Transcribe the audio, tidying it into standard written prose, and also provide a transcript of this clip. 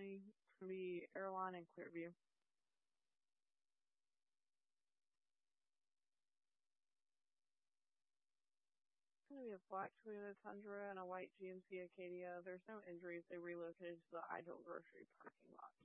For the airline in Clearview. It's going to be a black Toyota Tundra and a white GMC Acadia. There's no injuries. They relocated to the Idaho Grocery parking lot.